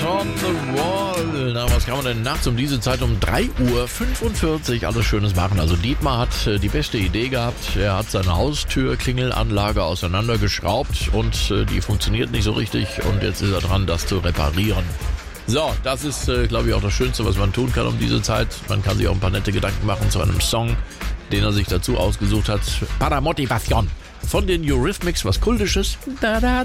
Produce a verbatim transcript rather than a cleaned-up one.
on the Wall. Na, was kann man denn nachts um diese Zeit um drei Uhr fünfundvierzig alles Schönes machen? Also Dietmar hat äh, die beste Idee gehabt. Er hat seine Haustür-Klingelanlage auseinandergeschraubt und äh, die funktioniert nicht so richtig und jetzt ist er dran, das zu reparieren. So, das ist, äh, glaube ich, auch das Schönste, was man tun kann um diese Zeit. Man kann sich auch ein paar nette Gedanken machen zu einem Song, den er sich dazu ausgesucht hat. Para Motivación von den Eurythmics, was Kultisches. Da, da,